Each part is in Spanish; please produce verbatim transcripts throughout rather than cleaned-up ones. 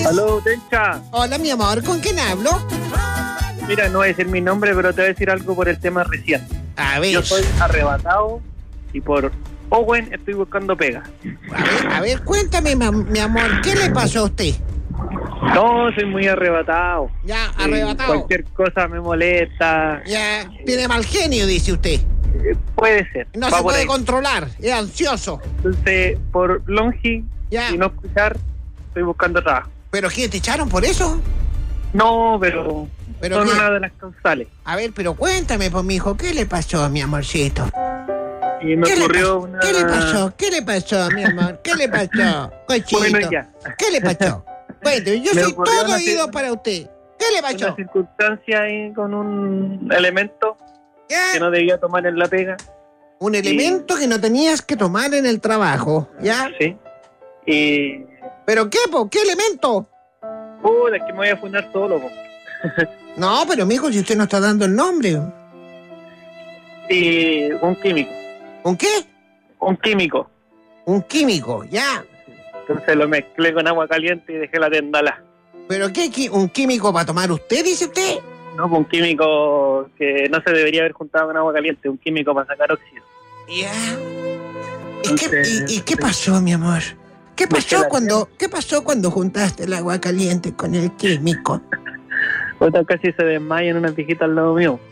Aló, Tencha. Hola, mi amor, ¿con quién hablo? Mira, no voy a decir mi nombre, pero te voy a decir algo por el tema recién. A ver. Yo soy arrebatado y por Owen estoy buscando pega. A ver, a ver, cuéntame, ma- mi amor, ¿qué le pasó a usted? No, soy muy arrebatado. Ya, Sí, arrebatado. Cualquier cosa me molesta. Ya, tiene mal genio, dice usted. Eh, puede ser. No va se por puede ahí. controlar, es ansioso. Entonces, por longi Ya. y no escuchar, estoy buscando trabajo. ¿Pero qué, te echaron por eso? No, pero, ¿Pero son qué? una de las causales. A ver, pero cuéntame, pues, mi hijo, ¿qué le pasó, mi amorcito? Y me ¿Qué le, ocurrió pasó? una... ¿Qué le pasó? ¿Qué le pasó, mi amor? ¿Qué le pasó? Cochito. Bueno, ya. ¿Qué le pasó? Cuéntame, yo Me soy ocurrió todo una oído cir- para usted. ¿Qué le pasó? Una circunstancia ahí con un elemento ¿Qué? que no debía tomar en la pega. Un elemento que no tenías que tomar en el trabajo, ¿ya? Sí. Y... ¿Pero qué, po? ¿Qué elemento? Puta, es que me voy a fundar solo, po. No, pero mijo, si usted no está dando el nombre. Y un químico. ¿Un qué? Un químico. Un químico, ya. Entonces lo mezclé con agua caliente y dejé la tendala. ¿Pero qué? qui- ¿Un químico para tomar usted, dice usted? No, pues un químico que no se debería haber juntado con agua caliente. Un químico para sacar óxido. Ya. ¿Y qué, Entonces, y, y qué pasó, mi amor? ¿Qué Dejé pasó la cuando, qué pasó cuando juntaste el agua caliente con el químico? Otra casi se desmayan unas viejitas al lado mío.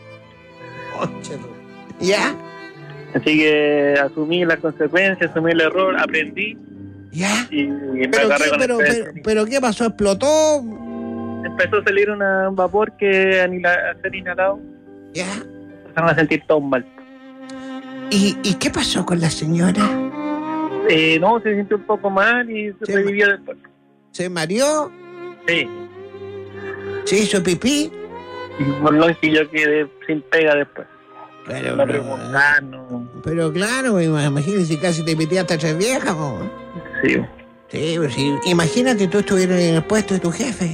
¿Ya? Así que asumí las consecuencias, asumí el error, aprendí ¿Ya? y me ¿Pero agarré qué, con pero, el pero, pedo. pero qué pasó? ¿Explotó? Empezó a salir una- un vapor que anila- al ser inhalado ¿Ya? empezaron a sentir todo mal. ¿Y, ¿Y qué pasó con la señora? Eh, no, se sintió un poco mal y se Sí, revivió después. ¿Se mareó? Sí, ¿Se hizo pipí? y por lo que yo quedé sin pega después. Pero, No preguntar, no. pero claro, imagínate, casi te metí hasta tres viejas, po. Sí. Sí, pues sí. Imagínate tú estuvieras en el puesto de tu jefe.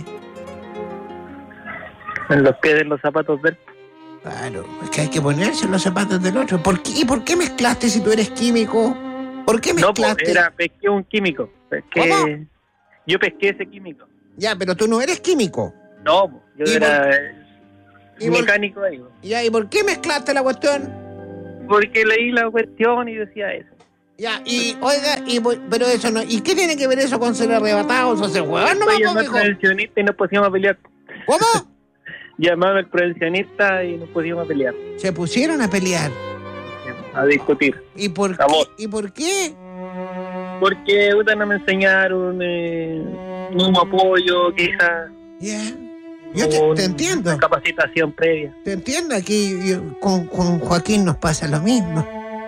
En los pies de los zapatos del... Claro, es que hay que ponerse en los zapatos del otro. ¿Por qué, ¿Y por qué mezclaste si tú eres químico? ¿Por qué No, pues, mezclaste? era, pesqué un químico. Pesqué... ¿Cómo? Yo pesqué ese químico. Ya, pero tú no eres químico. No, pues, yo ¿Y era eh, ¿Y por- mecánico ahí. pues. Ya, ¿y por qué mezclaste la cuestión? Porque leí la cuestión y decía eso. Ya, y oiga, y, voy- pero eso no. ¿Y qué tiene que ver eso con ser arrebatados o ser huevón? No Fue me llamar al hijo. prevencionista y nos pusimos a pelear. ¿Cómo? Llamaba al prevencionista y nos pusimos a pelear. Se pusieron a pelear. A discutir. ¿Y por qué? Amor. ¿Y por qué? Porque puta, no me enseñaron eh, un apoyo, quizás. Ya. Yo te, un- te entiendo. una capacitación previa. Te entiendo. Aquí yo- con, con Joaquín nos pasa lo mismo.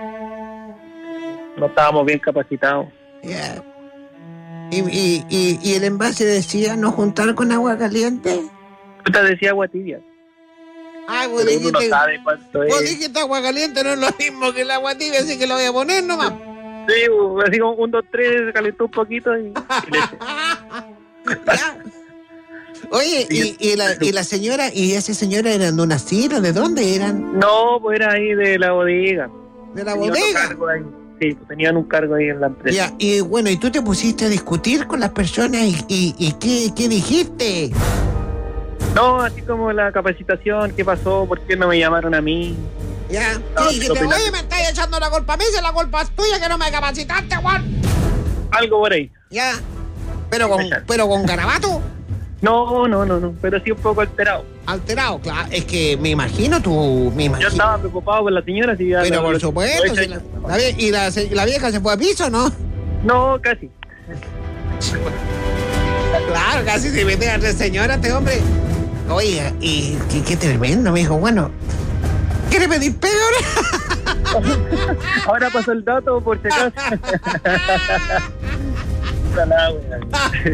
No estábamos bien capacitados. Ya. Y, y, y, y el envase decía no juntar con agua caliente. Puta, decía agua tibia. Ay, vos Pero uno no dijiste, sabe cuánto vos es. dijiste agua caliente no es lo mismo que el agua tibia, así que lo voy a poner nomás. Sí, así como un, dos, tres, se calentó un poquito y, y leche. Ya. Oye, y, y, la, y la señora, y esa señora eran de una cira, ¿de dónde eran? No, pues era ahí de la bodega. De la Tenía otro bodega. cargo ahí. Sí, pues tenían un cargo ahí en la empresa. Ya, y bueno, y tú te pusiste a discutir con las personas y, y, y ¿qué, qué dijiste? No, así como la capacitación, ¿qué pasó? ¿Por qué no me llamaron a mí? Ya, No, y dijiste, pero opina- oye, me estás echando la culpa a mí, si la culpa es tuya que no me capacitaste, Juan. Algo por ahí. Ya, pero con, pero con garabato, No, no, no, no, pero sí un poco alterado. alterado, claro, es que me imagino tú, me Yo imagino. estaba preocupado por la señora. Si ya Pero la- por lo- supuesto, lo he si hecho- la, la vie- y la, se- la vieja se fue a piso, ¿no? No, casi. Claro, casi se mete a tres señoras este hombre. Oiga, y qué, qué tremendo, me dijo, bueno, ¿quiere pedir pega ahora? Ahora pasó el dato por si acaso. Ojalá, weón.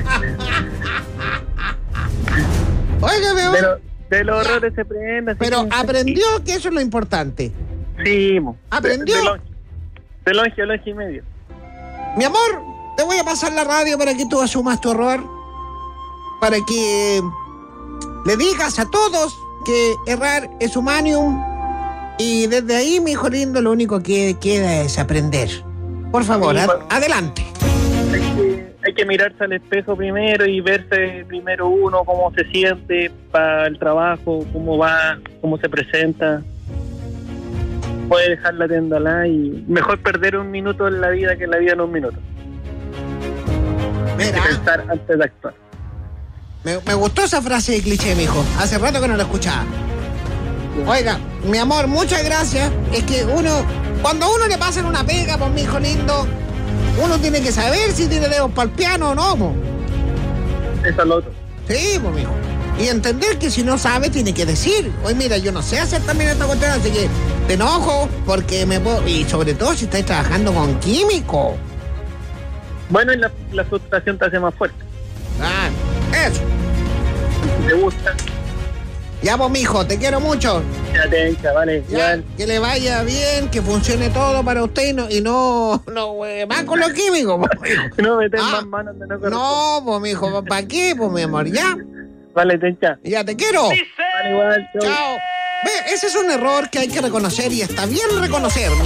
Oiga, mi amor, De, lo- de los horrores se prende. así pero que- aprendió que eso es lo importante. Sí, mo. ¿Aprendió? De, de, longe. de longe a longe y medio. Mi amor, te voy a pasar la radio para que tú asumas tu error, para que le digas a todos que errar es humanium y desde ahí, mi hijo lindo, lo único que queda es aprender. Por favor, Sí, ad- bueno. adelante. Hay que, hay que mirarse al espejo primero y verse primero uno cómo se siente para el trabajo, cómo va, cómo se presenta. Puede dejar la tienda y mejor perder un minuto en la vida que en la vida en un minuto. Hay que pensar antes de actuar. Me, me gustó esa frase de cliché, mijo. Hace rato que no la escuchaba. Oiga, mi amor, muchas gracias. Es que uno, cuando a uno le pasan una pega, pues mi hijo lindo, uno tiene que saber si tiene dedos para el piano o no, pues. Eso es lo otro. Sí, pues, mijo. Y entender que si no sabe, tiene que decir. Oye, mira, yo no sé hacer también esta cuestión, así que te enojo porque me puedo... Y sobre todo si estáis trabajando con químicos. Bueno, y la, la frustración te hace más fuerte. Ah, eso. Si te gusta. Ya, pues, mijo, te quiero mucho. Ya te hincha, vale. Ya, que le vaya bien, que funcione todo para usted y no, y no, no güey, más con los químicos, pues, mijo. No metes Ah, más manos de no corresponde. No, pues, mijo, ¿para qué, pues, mi amor? Ya, Vale, te hincha. ya te quiero. Vale, igual. Chau. Chao. Ve, ese es un error que hay que reconocer y está bien reconocer.